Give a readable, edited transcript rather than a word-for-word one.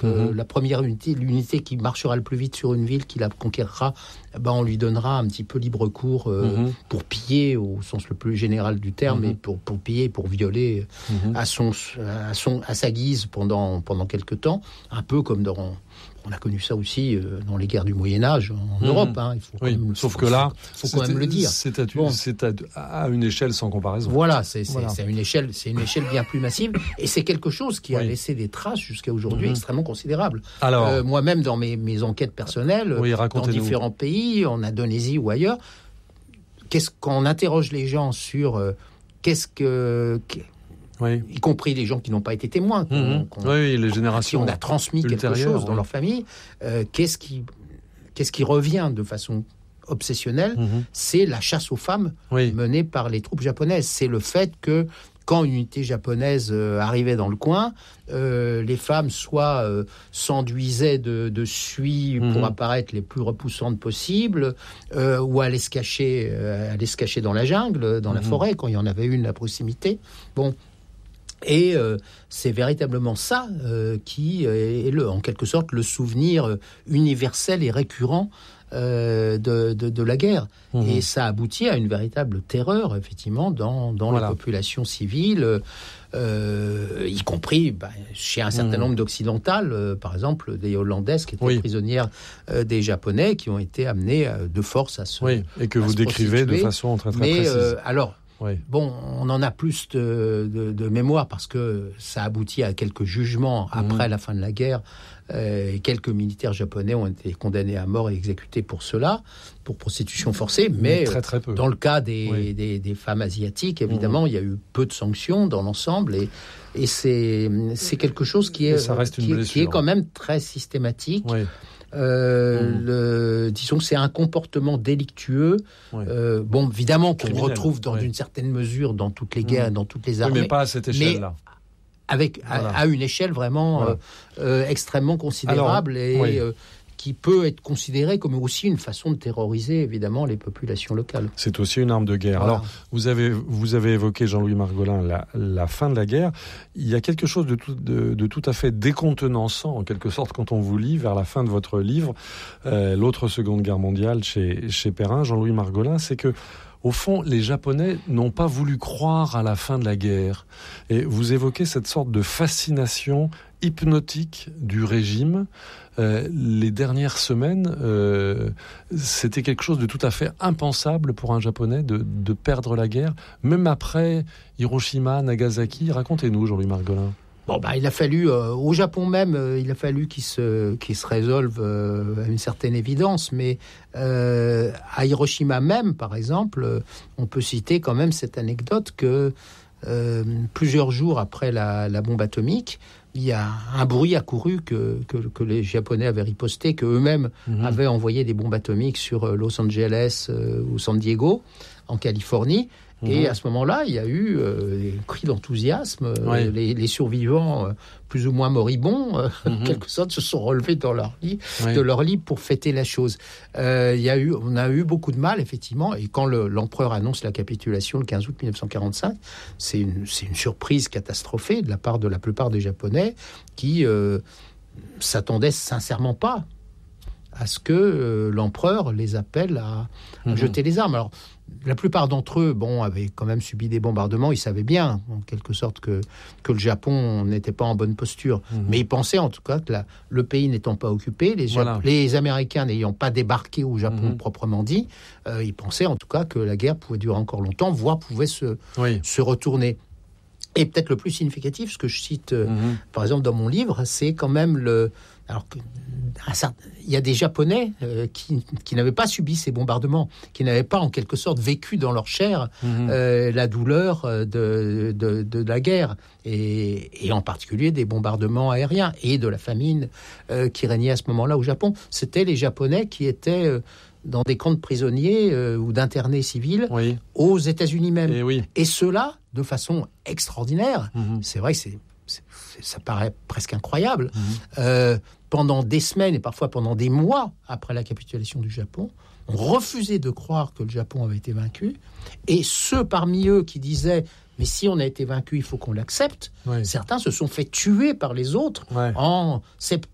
la première unité, l'unité qui marchera le plus vite sur une ville, qui la conquérera, on lui donnera un petit peu libre cours pour piller, au sens le plus général du terme, et pour piller, pour violer à sa guise pendant quelque temps, un peu comme on a connu ça aussi dans les guerres du Moyen-Âge en Europe. Il faut quand même, sauf que là, faut quand même le dire. C'est à une échelle sans comparaison. Voilà, c'est une échelle bien plus massive, et c'est quelque chose qui a laissé des traces jusqu'à aujourd'hui extrêmement considérables. Alors, moi-même, dans mes enquêtes personnelles, dans différents pays, en Indonésie ou ailleurs, quand on interroge les gens sur y compris les gens qui n'ont pas été témoins, les générations qui on a transmis quelque chose dans leur famille, qu'est-ce qui revient de façon obsessionnelle, c'est la chasse aux femmes menée par les troupes japonaises. C'est le fait que quand une unité japonaise arrivait dans le coin, les femmes soit s'enduisaient de suie pour apparaître les plus repoussantes possibles, ou allaient se cacher dans la jungle, dans la forêt, quand il y en avait une à proximité. Et c'est véritablement ça qui est en quelque sorte le souvenir universel et récurrent de la guerre. Et ça aboutit à une véritable terreur, effectivement, dans les populations civiles, y compris chez un certain nombre d'occidentales, par exemple des Hollandaises qui étaient prisonnières des Japonais, qui ont été amenées de force à se et que vous décrivez de façon très très précise. On en a plus de mémoire parce que ça aboutit à quelques jugements après la fin de la guerre. Et quelques militaires japonais ont été condamnés à mort et exécutés pour cela, pour prostitution forcée. Mais très, très peu. Dans le cas des femmes asiatiques, évidemment, il y a eu peu de sanctions dans l'ensemble. Et c'est quelque chose qui est quand même très systématique. Disons que c'est un comportement délictueux, évidemment qu'on retrouve dans une certaine mesure dans toutes les guerres, dans toutes les armées, mais pas à cette échelle-là. À une échelle vraiment extrêmement considérable et qui peut être considérée comme aussi une façon de terroriser évidemment les populations locales. C'est aussi une arme de guerre. Alors, vous avez évoqué, Jean-Louis Margolin, la fin de la guerre. Il y a quelque chose de tout à fait décontenançant, en quelque sorte, quand on vous lit vers la fin de votre livre, l'autre Seconde Guerre mondiale chez Perrin, Jean-Louis Margolin, c'est que au fond, les Japonais n'ont pas voulu croire à la fin de la guerre. Et vous évoquez cette sorte de fascination hypnotique du régime. Les dernières semaines, c'était quelque chose de tout à fait impensable pour un Japonais de perdre la guerre, même après Hiroshima, Nagasaki. Racontez-nous, Jean-Louis Margolin. Il a fallu, au Japon même, il a fallu qu'il se résolve à une certaine évidence. Mais à Hiroshima même, par exemple, on peut citer quand même cette anecdote que plusieurs jours après la bombe atomique, il y a un bruit accouru que les Japonais avaient riposté, qu'eux-mêmes avaient envoyé des bombes atomiques sur Los Angeles ou San Diego, en Californie. Et à ce moment-là, il y a eu des cris d'enthousiasme. Les survivants, plus ou moins moribonds, en quelque sorte, se sont relevés de leur lit pour fêter la chose. On a eu beaucoup de mal, effectivement. Et quand l'empereur annonce la capitulation le 15 août 1945, c'est une surprise catastrophée de la part de la plupart des Japonais qui s'attendaient sincèrement pas à ce que l'empereur les appelle à jeter les armes. Alors, la plupart d'entre eux, avaient quand même subi des bombardements. Ils savaient bien, en quelque sorte, que le Japon n'était pas en bonne posture. Mais ils pensaient, en tout cas, que le pays n'étant pas occupé, les Américains n'ayant pas débarqué au Japon proprement dit, ils pensaient, en tout cas, que la guerre pouvait durer encore longtemps, voire pouvait se retourner. Et peut-être le plus significatif, ce que je cite, par exemple, dans mon livre, c'est quand même il y a des Japonais qui n'avaient pas subi ces bombardements, qui n'avaient pas en quelque sorte vécu dans leur chair la douleur de la guerre, et en particulier des bombardements aériens et de la famine qui régnait à ce moment-là au Japon. C'était les Japonais qui étaient dans des camps de prisonniers ou d'internés civils aux États-Unis même. Et cela, de façon extraordinaire, c'est vrai que ça paraît presque incroyable. Pendant des semaines et parfois pendant des mois après la capitulation du Japon, on refusait de croire que le Japon avait été vaincu. Et ceux parmi eux qui disaient « mais si on a été vaincu, il faut qu'on l'accepte », certains se sont fait tuer par les autres en